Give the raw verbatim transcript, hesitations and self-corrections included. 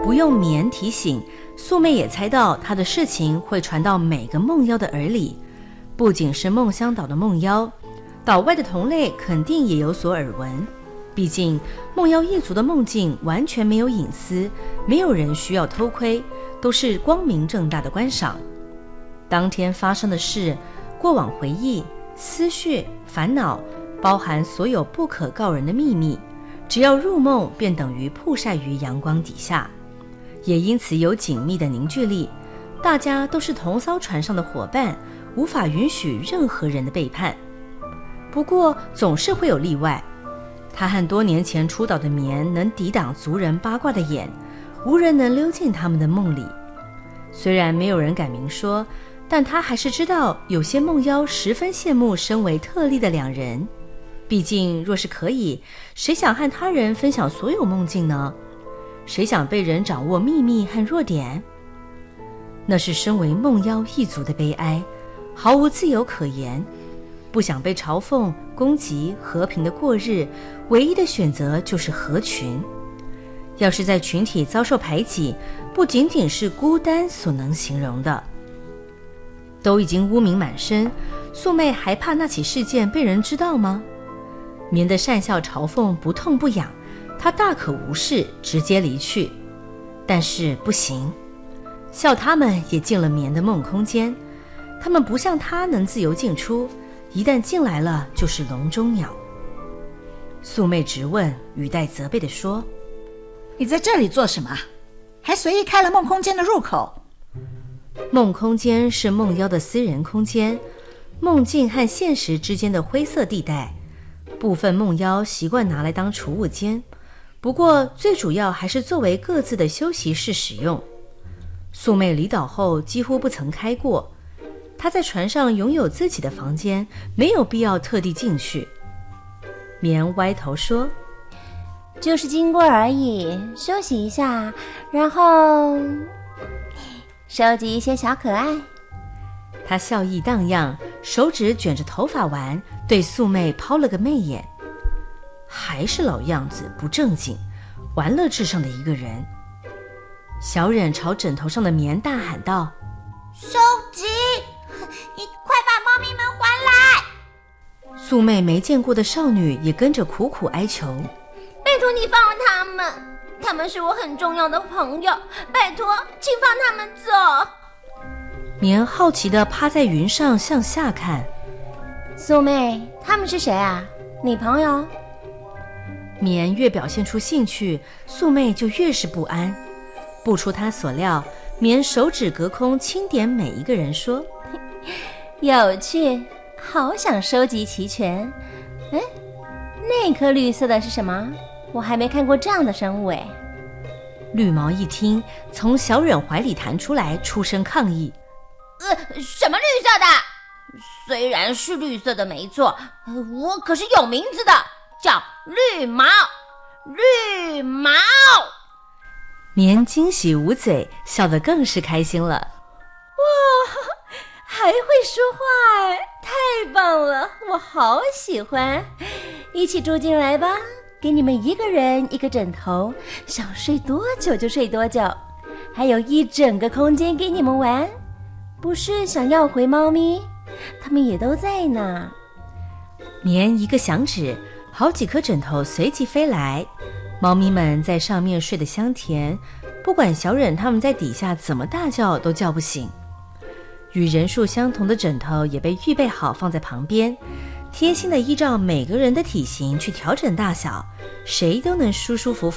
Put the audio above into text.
不用棉提醒，素妹也猜到她的事情会传到每个梦妖的耳里。不仅是梦乡岛的梦妖，岛外的同类肯定也有所耳闻。毕竟梦妖一族的梦境完全没有隐私，没有人需要偷窥，都是光明正大的观赏。当天发生的事，过往回忆、思绪、烦恼，包含所有不可告人的秘密，只要入梦便等于曝晒于阳光底下，也因此有紧密的凝聚力。大家都是同艘船上的伙伴，无法允许任何人的背叛。不过总是会有例外，他和多年前出岛的绵能抵挡族人八卦的眼，无人能溜进他们的梦里。虽然没有人敢明说，但他还是知道有些梦妖十分羡慕身为特例的两人。毕竟若是可以，谁想和他人分享所有梦境呢？谁想被人掌握秘密和弱点？那是身为梦妖一族的悲哀，毫无自由可言。不想被嘲讽、攻击，和平的过日，唯一的选择就是合群。要是在群体遭受排挤，不仅仅是孤单所能形容的。都已经污名满身，素妹还怕那起事件被人知道吗？棉的讪笑嘲讽不痛不痒，她大可无视，直接离去。但是不行，笑他们也进了棉的梦空间，他们不像她能自由进出，一旦进来了就是笼中鸟。素妹直问，语带责备地说： 你在这里做什么？还随意开了梦空间的入口。 梦空间是梦妖的私人空间，梦境和现实之间的灰色地带，部分梦妖习惯拿来当储物间，不过最主要还是作为各自的休息室使用。素妹离岛后几乎不曾开过，她在船上拥有自己的房间，没有必要特地进去。棉歪头说： 就是经过而已，休息一下，然后收集一些小可爱。 他笑意荡漾，手指卷着头发玩，对素妹抛了个媚眼。还是老样子，不正经，玩乐至上的一个人。小忍朝枕头上的棉大喊道： 收集，你快把猫咪们还来！ 素妹没见过的少女也跟着苦苦哀求： 拜托你放了他们，他们是我很重要的朋友，拜托请放他们走。 棉好奇地趴在云上向下看。 素妹，他们是谁啊？你朋友？ 棉越表现出兴趣，素妹就越是不安。不出她所料，棉手指隔空轻点每一个人说： 有趣，好想收集齐全。哎，那颗绿色的是什么？我还没看过这样的生物哎。 绿毛一听，从小忍怀里弹出来，出声抗议： 呃，什么绿色的？虽然是绿色的没错，我可是有名字的，叫绿毛，绿毛。 棉惊喜捂嘴，笑得更是开心了。 哇，还会说话，太棒了，我好喜欢。一起住进来吧，给你们一个人一个枕头，想睡多久就睡多久，还有一整个空间给你们玩。不是想要回猫咪，他们也都在呢。 棉一个响指，好几颗枕头随即飞来，猫咪们在上面睡得香甜，不管小忍他们在底下怎么大叫都叫不醒。与人数相同的枕头也被预备好放在旁边，贴心地依照每个人的体型去调整大小，谁都能舒舒服服